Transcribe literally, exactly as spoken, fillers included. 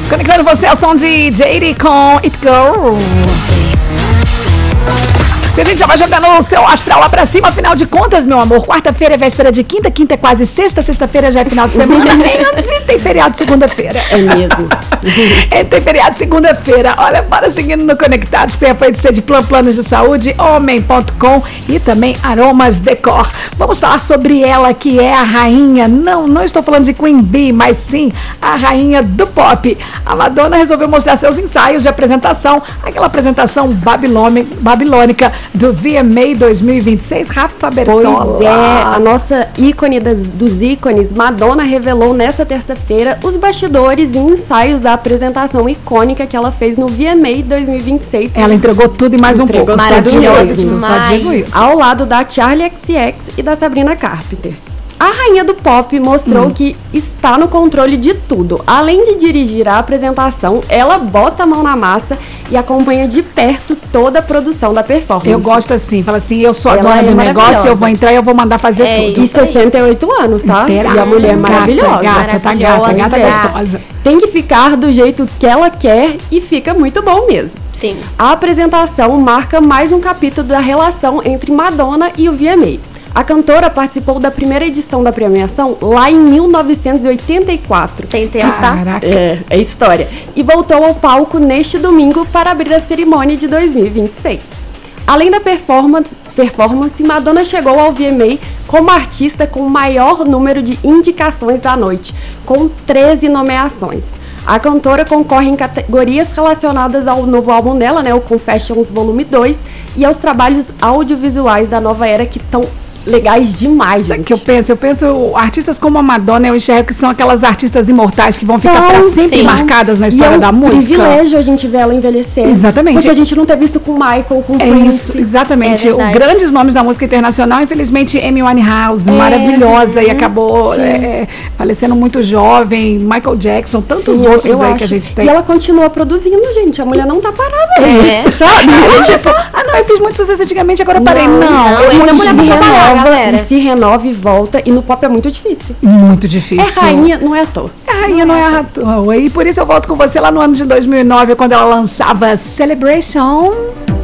Conectando você ao som de J D com It Go. Se a gente já vai jogando o seu astral lá pra cima, afinal de contas, meu amor, quarta-feira é véspera de quinta, quinta é quase sexta, sexta-feira já é final de semana, e tem feriado segunda-feira. É mesmo. É, tem feriado segunda-feira. Olha, bora seguindo no Conectados, que tem apoio de ser de Plan Planos de Saúde, homem ponto com e também Aromas Decor. Vamos falar sobre ela, que é a rainha, não, não estou falando de Queen Bee, mas sim a rainha do pop. A Madonna resolveu mostrar seus ensaios de apresentação, aquela apresentação babilônica do V M A dois mil e vinte e seis, Rafa Bertola. Pois é, a nossa ícone das, dos ícones, Madonna, revelou nessa terça-feira os bastidores e ensaios da apresentação icônica que ela fez no V M A dois mil e vinte e seis. Ela entregou tudo e mais um entregou pouco. Maravilhoso. Isso, só digo isso. Ao lado da Charli X C X e da Sabrina Carpenter. A rainha do pop mostrou hum. que está no controle de tudo. Além de dirigir a apresentação, ela bota a mão na massa e acompanha de perto toda a produção da performance. Eu gosto assim, fala assim, eu sou a ela dona é do negócio, eu vou entrar e eu vou mandar fazer é tudo. E sessenta e oito anos, tá? Inteiraça, e a mulher é maravilhosa. Gata, gata, tá gata, gata é. gostosa. Tem que ficar do jeito que ela quer e fica muito bom mesmo. Sim. A apresentação marca mais um capítulo da relação entre Madonna e o V M A. A cantora participou da primeira edição da premiação lá em mil novecentos e oitenta e quatro. Tem tempo, tá? É, é história. E voltou ao palco neste domingo para abrir a cerimônia de dois mil e vinte e seis. Além da performance, performance, Madonna chegou ao V M A como artista com o maior número de indicações da noite, com treze nomeações. A cantora concorre em categorias relacionadas ao novo álbum dela, né, o Confessions Volume dois, e aos trabalhos audiovisuais da nova era que estão legais demais, gente. Sabe o que eu penso? Eu penso, artistas como a Madonna, eu enxergo que são aquelas artistas imortais que vão São, ficar pra sempre sim. marcadas na história e é um da música. privilégio a gente ver ela envelhecer. Exatamente. Porque a gente não ter visto com Michael, com É Prince. isso, exatamente. É o verdade. grandes nomes da música internacional, infelizmente, Amy Winehouse, É, maravilhosa, uhum, e acabou é, é, falecendo muito jovem, Michael Jackson, tantos Sim, eu- outros eu aí acho. que a gente tem. E ela continua produzindo, gente. A mulher não tá parada. É. Isso, sabe? É tipo, ah não, eu fiz muito sucesso antigamente, agora eu parei. Não, não, eu é muito que a mulher se vai trabalhar, renova, galera. e se renova e volta. E no pop é muito difícil. muito difícil. É rainha, não é à toa. É rainha, não é a toa. E por isso eu volto com você lá no ano de dois mil e nove, quando ela lançava Celebration.